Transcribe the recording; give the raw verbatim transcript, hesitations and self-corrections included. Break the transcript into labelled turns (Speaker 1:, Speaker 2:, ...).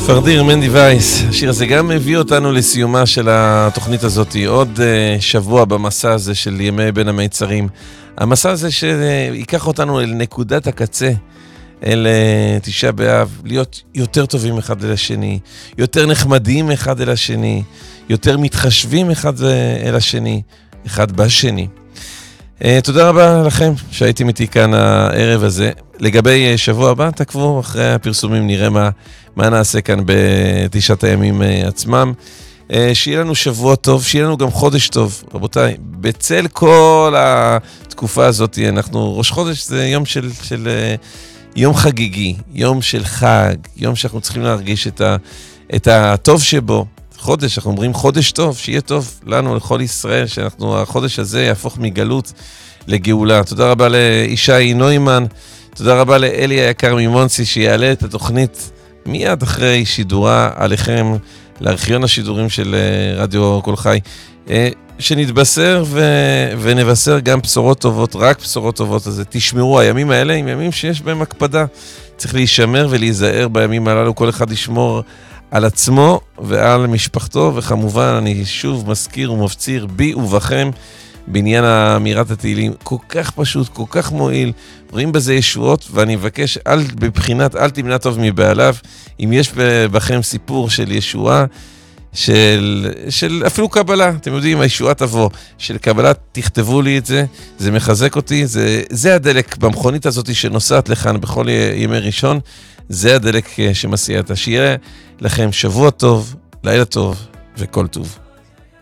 Speaker 1: פרדיר, מנדי וייס. השיר הזה גם מביא אותנו לסיומה של התוכנית הזאת. עוד uh, שבוע במסע הזה של ימי בין המיצרים. המסע הזה שיקח אותנו אל נקודת הקצה, אל uh, תשעה באב, להיות יותר טובים אחד אל השני, יותר נחמדים אחד אל השני, יותר מתחשבים אחד אל השני, אחד בשני. Uh, תודה רבה לכם שהייתם איתי כאן הערב הזה. לגבי uh, שבוע הבא, תקבו אחרי הפרסומים, נראה מה, מה נעשה כאן בתשעת הימים uh, עצמם. Uh, שיהיה לנו שבוע טוב, שיהיה לנו גם חודש טוב. רבותיי, בצל כל התקופה הזאת, אנחנו, ראש חודש זה יום של, של uh, יום חגיגי, יום של חג, יום שאנחנו צריכים להרגיש את, ה, את הטוב שבו. חודש, אנחנו אומרים חודש טוב, שיהיה טוב לנו, לכל ישראל, שאנחנו, החודש הזה יהפוך מגלות לגאולה. תודה רבה לישי נוימן, תודה רבה לאלי היקר ממונסי, שיעלה את התוכנית מיד אחרי שידורה עליכם, לארכיון השידורים של רדיו כל חי, שנתבשר ו... ונבשר גם בשורות טובות, רק בשורות טובות. אז תשמרו, הימים האלה הם ימים שיש בהם הקפדה, צריך להישמר ולהיזהר בימים הללו, כל אחד ישמור על עצמו ועל משפחתו, וכמובן אני שוב מזכיר ומפציר בי ובכם בעניין אמירת התהילים. כל כך פשוט, כל כך מועיל, רואים בזה ישועות, ואני מבקש, אל, בבחינת אל תמנע טוב מבעליו. אם יש בכם סיפור של ישועה, של, של אפילו קבלה, אתם יודעים, הישועה תבוא, של קבלה, תכתבו לי את זה, זה מחזק אותי, זה, זה הדלק במכונית הזאת שנוסעת לכאן בכל ימי ראשון, זה הדלק שמסיע את השירה. לכם שבוע טוב, לילה טוב וכל טוב.